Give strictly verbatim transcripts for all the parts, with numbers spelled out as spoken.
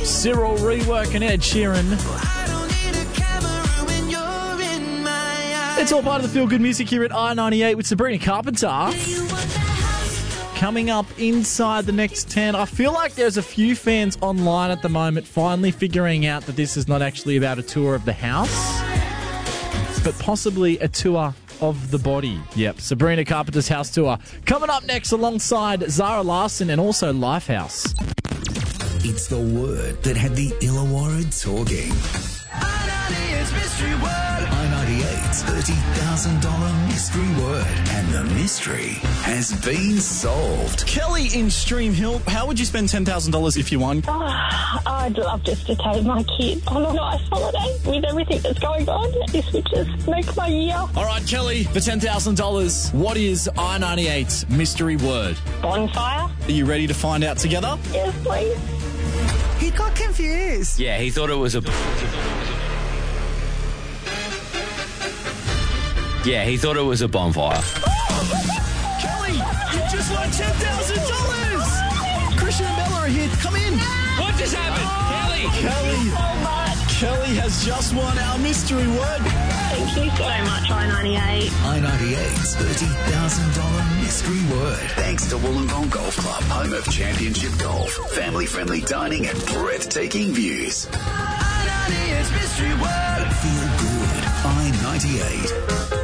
Cyril Rework and Ed Sheeran. It's all part of the Feel Good Music here at I ninety-eight with Sabrina Carpenter. Coming up inside the next ten, I feel like there's a few fans online at the moment finally figuring out that this is not actually about a tour of the house, but possibly a tour of the body. Yep, Sabrina Carpenter's house tour. Coming up next alongside Zara Larsson and also Lifehouse. It's the word that had the Illawarra talking. I ninety-eight's mystery word. I ninety-eight's thirty thousand dollars mystery word. And the mystery has been solved. Kelly in Stream Hill, how would you spend ten thousand dollars if you won? Oh, I'd love just to take my kid on a nice holiday with everything that's going on. This would just make my year. All right, Kelly, for ten thousand dollars, what is I ninety-eight's mystery word? Bonfire? Are you ready to find out together? Yes, please. He got confused. Yeah, he thought it was a... Yeah, he thought it was a bonfire. Kelly, you just won ten thousand dollars! Christian and Bella are here. Come in. What just happened? Kelly! Kelly! So much. Kelly has just won our mystery word. Thank you so much, I ninety-eight. I ninety-eight's thirty thousand dollars mystery word. Thanks to Wollongong Golf Club, home of championship golf, family-friendly dining and breathtaking views. I ninety-eight's mystery word. Feel good. I ninety-eight.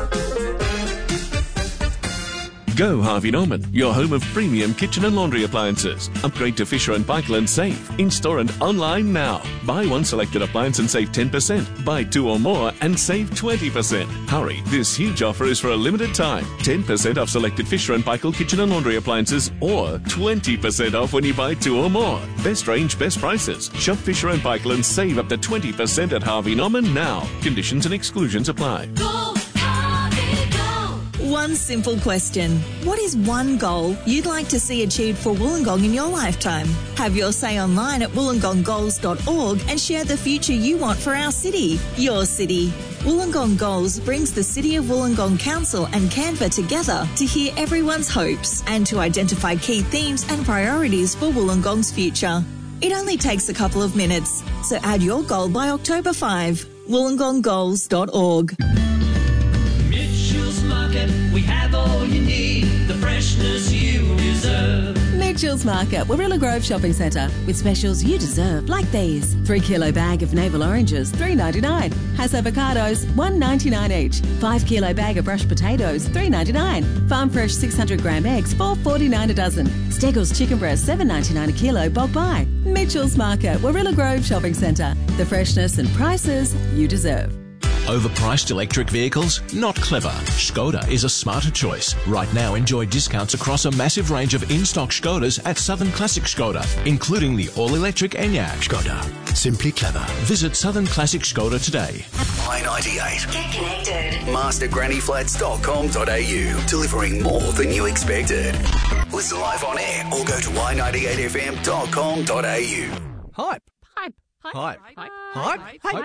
Go Harvey Norman, your home of premium kitchen and laundry appliances. Upgrade to Fisher and Paykel and save. In-store and online now. Buy one selected appliance and save ten percent. Buy two or more and save twenty percent. Hurry, this huge offer is for a limited time. ten percent off selected Fisher and Paykel kitchen and laundry appliances or twenty percent off when you buy two or more. Best range, best prices. Shop Fisher and Paykel and save up to twenty percent at Harvey Norman now. Conditions and exclusions apply. Go, Harvey, go. One simple question. What is one goal you'd like to see achieved for Wollongong in your lifetime? Have your say online at wollongong goals dot org and share the future you want for our city, your city. Wollongong Goals brings the City of Wollongong Council and Canva together to hear everyone's hopes and to identify key themes and priorities for Wollongong's future. It only takes a couple of minutes, so add your goal by October fifth. wollongong goals dot org. Mitchell's Market, we have all you need, the freshness you deserve. Mitchell's Market, Warilla Grove Shopping Centre, with specials you deserve, like these. Three kilo bag of navel oranges, three ninety-nine. Has avocados, one ninety-nine each. Five kilo bag of brushed potatoes, three ninety-nine. Farm fresh six hundred gram eggs, four forty-nine a dozen. Steggles chicken breast, seven ninety-nine a kilo, bulk buy. Mitchell's Market, Warilla Grove Shopping Centre. The freshness and prices you deserve. Overpriced electric vehicles? Not clever. Skoda is a smarter choice. Right now, enjoy discounts across a massive range of in-stock Skodas at Southern Classic Skoda, including the all-electric Enyaq. Skoda. Simply clever. Visit Southern Classic Skoda today. I ninety-eight. Get connected. master granny flats dot com dot a u. Delivering more than you expected. Listen live on air or go to i ninety-eight f m dot com dot a u. Hype. Hype. Hype. Hype. Hype.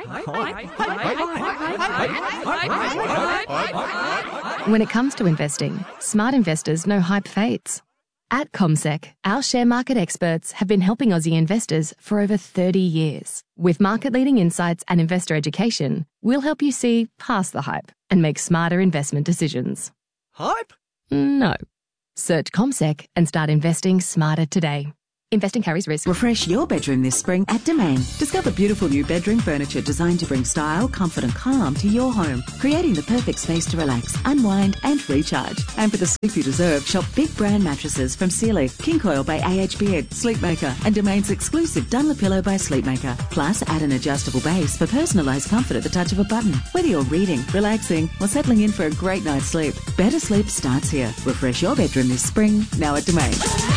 Hype. When it comes to investing, smart investors know hype fades. At CommSec, our share market experts have been helping Aussie investors for over thirty years. With market-leading insights and investor education, we'll help you see past the hype and make smarter investment decisions. Hype? No. Search CommSec and start investing smarter today. Investing carries risk. Refresh your bedroom this spring at Domain. Discover beautiful new bedroom furniture designed to bring style, comfort and calm to your home, creating the perfect space to relax, unwind and recharge. And for the sleep you deserve, shop big brand mattresses from Sealy, King Coil by A H Beard, Sleepmaker and Domain's exclusive Dunlopillow by Sleepmaker. Plus, add an adjustable base for personalised comfort at the touch of a button. Whether you're reading, relaxing or settling in for a great night's sleep, better sleep starts here. Refresh your bedroom this spring, now at Domain.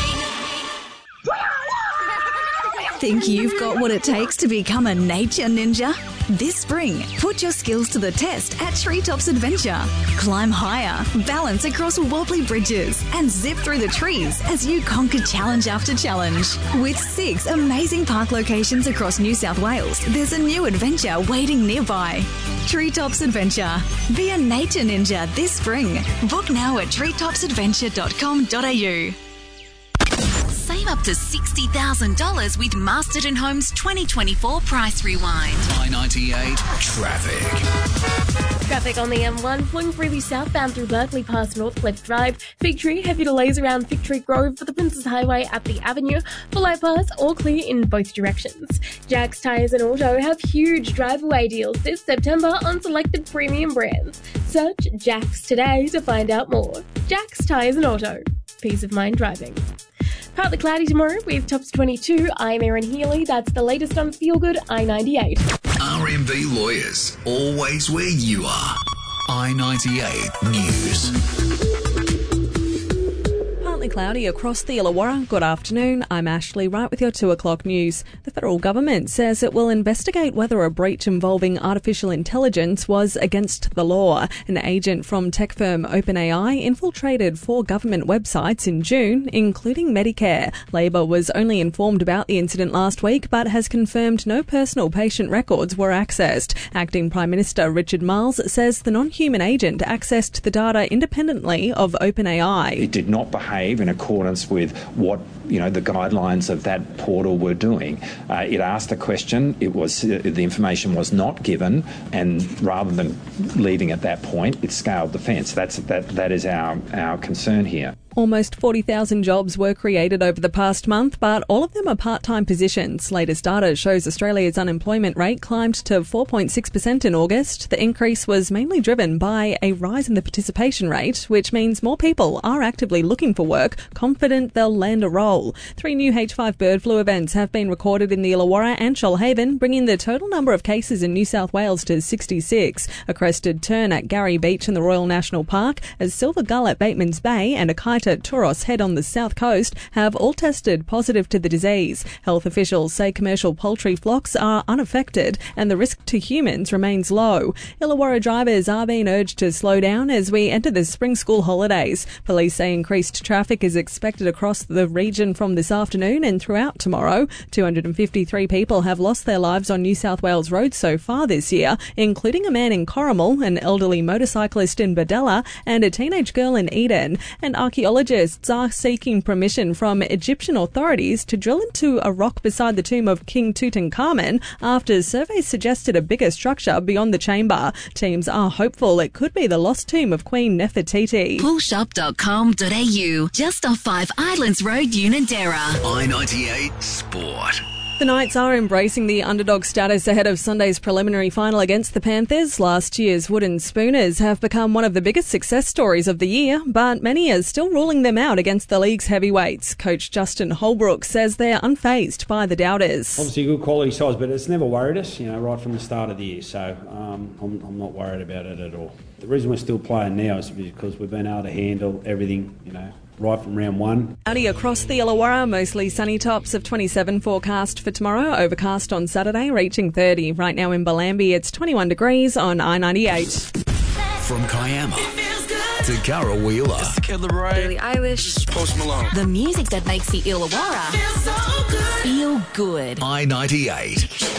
Think you've got what it takes to become a nature ninja? This spring, put your skills to the test at Treetops Adventure. Climb higher, balance across wobbly bridges, and zip through the trees as you conquer challenge after challenge. With six amazing park locations across New South Wales, there's a new adventure waiting nearby. Treetops Adventure. Be a nature ninja this spring. Book now at treetops adventure dot com dot a u. Say Save up to sixty thousand dollars with Masterton Homes twenty twenty-four Price Rewind. I ninety-eight traffic. Traffic on the M one, flowing freely southbound through Berkeley past Northcliffe Drive. Fig Tree, heavy delays around Fig Tree Grove for the Princes Highway at the Avenue. For bypass, all clear in both directions. Jack's Tyres and Auto have huge drive-away deals this September on selected premium brands. Search Jack's today to find out more. Jack's Tyres and Auto. Peace of mind driving. Partly cloudy tomorrow with tops twenty-two. I'm Erin Healy. That's the latest on Feel Good I ninety-eight. R M B Lawyers, always where you are. I ninety-eight News. Partly cloudy across the Illawarra. Good afternoon. I'm Ashley, right with your two o'clock news. The federal government says it will investigate whether a breach involving artificial intelligence was against the law. An agent from tech firm OpenAI infiltrated four government websites in June, including Medicare. Labor was only informed about the incident last week, but has confirmed no personal patient records were accessed. Acting Prime Minister Richard Marles says the non-human agent accessed the data independently of OpenAI. It did not behave in accordance with what, you know, the guidelines of that portal were doing. Uh, it asked a question, it was uh, the information was not given, and rather than leaving at that point, it scaled the fence. That's that that is our our concern here. Almost forty thousand jobs were created over the past month, but all of them are part-time positions. Latest data shows Australia's unemployment rate climbed to four point six percent in August. The increase was mainly driven by a rise in the participation rate, which means more people are actively looking for work, confident they'll land a role. Three new H five bird flu events have been recorded in the Illawarra and Shoalhaven, bringing the total number of cases in New South Wales to sixty-six. A crested tern at Garry Beach in the Royal National Park, a silver gull at Bateman's Bay, and a kite at Turos Head on the south coast have all tested positive to the disease. Health officials say commercial poultry flocks are unaffected and the risk to humans remains low. Illawarra drivers are being urged to slow down as we enter the spring school holidays. Police say increased traffic is expected across the region from this afternoon and throughout tomorrow. two hundred fifty-three people have lost their lives on New South Wales roads so far this year, including a man in Corrimal, an elderly motorcyclist in Badella, and a teenage girl in Eden. And archaeologists are seeking permission from Egyptian authorities to drill into a rock beside the tomb of King Tutankhamun after surveys suggested a bigger structure beyond the chamber. Teams are hopeful it could be the lost tomb of Queen Nefertiti. Pool shop dot com dot a u, just off Five Islands Road, Unanderra. I ninety-eight Sport. The Knights are embracing the underdog status ahead of Sunday's preliminary final against the Panthers. Last year's Wooden Spooners have become one of the biggest success stories of the year, but many are still ruling them out against the league's heavyweights. Coach Justin Holbrook says they're unfazed by the doubters. Obviously a good quality size, but it's never worried us, you know, right from the start of the year. So um, I'm, I'm not worried about it at all. The reason we're still playing now is because we've been able to handle everything, you know, right from round one. Cloudy across the Illawarra, mostly sunny, tops of twenty-seven forecast for tomorrow, overcast on Saturday, reaching thirty. Right now in Bellambi, it's twenty-one degrees on I ninety-eight. From Kiama to Cara Wheeler. Kid Laroi. Billie Eilish. Post Malone. The music that makes the Illawarra feel good. I ninety-eight.